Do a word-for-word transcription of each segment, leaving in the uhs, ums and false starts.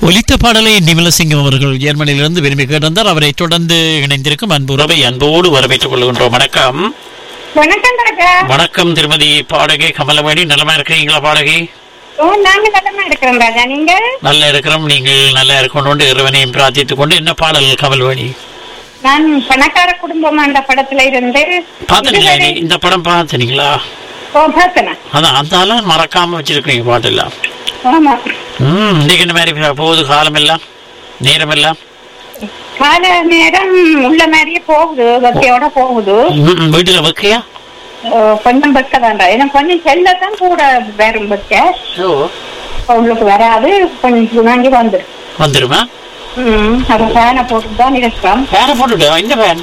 ஒலித்த பாடலை நிமலசிங்கம் அவர்கள் ஜெர்மனியிலிருந்து விரும்பி கேட்டிருந்தார். அவரை தொடர்ந்து இணைந்திருக்கும் அன்புறவை அன்போடு வரவேற்றுக் கொள்கின்றோம். வணக்கம். வணக்கம் ராஜா. வணக்கம் திருமதி பாடகி கமலவேணி. நலமா இருக்கிறீங்களா பாடகி? ஓ, நாங்க நலமா இருக்கிறோம் ராஜா. நீங்க? நல்லா இருக்கிறோம். நீங்கள் நல்லா இருக்கணும் இறைவனையும் பிரார்த்தித்துக் கொண்டு. என்ன பாடல் கமல்வேணி? நான் பணக்கார குடும்பம் அந்த படத்துல இருந்து பாத்தீங்களா? இந்த படம் பாத்தீங்களா? ஓ, பார்த்தேன். அதான் அந்த மறக்காம வச்சிருக்கீங்க பாட்டெல்லாம். ஆமா. ம் இன்னைக்கு இந்த மாதிரி போகுது காலம் எல்லாம் நேரம் எல்லாம் கால நேரம் உள்ள மாதிரியே போகுது, வெக்கையோட போகுது. வீட்டுல வைக்கையா? கொஞ்சம் வெக்க தான்டா. எனக்கு கொஞ்சம் செல்லத்தான் கூட வேறும் வெக்க. ஓ, உங்களுக்கு வராது, கொஞ்சம் சுனாங்கி வந்துடும். வந்துருமா? ம் அப்ப ஃபேனை போட்டு தான் இருக்கிறோம். ஃபேனை போட்டுட்டு இந்த ஃபேன்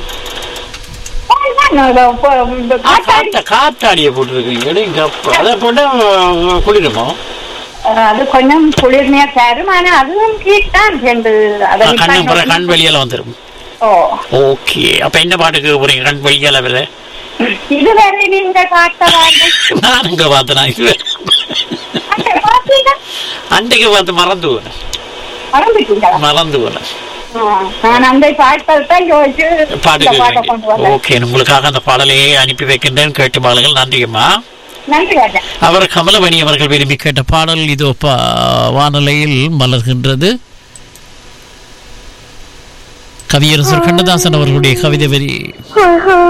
காத்தாடிய போட்டுருக்கீங்க. அதை போட்டா குளிருமோ? அது கொஞ்சம் குளிர்மையா தரும். ஆனா அதுவும் கீழ்தான் ரெண்டு கண் வெளியால வந்துடும். ஓ, ஓகே. அப்ப என்ன பாட்டுக்கு போறீங்க? கண் வெளியால வேற இதுவரை நீங்க காட்டவாங்க. நான் இங்க பார்த்தனா இது அன்றைக்கு பார்த்து மறந்து போனேன். மறந்து போனேன். நான் அந்த பாட்டை தான் யோசிச்சு பாட்டு கொண்டு வந்தேன். ஓகே, உங்களுக்காக அந்த பாடலையே அனுப்பி வைக்கின்றேன். கேட்டு பாடல்கள். நன்றியம்மா. அவர் கமலவேணி அவர்கள் விரும்பி கேட்ட பாடல் இதோ வானலையில் மலர்கின்றது. கவியரசர் கண்ணதாசன் அவர்களுடைய கவிதை வரி.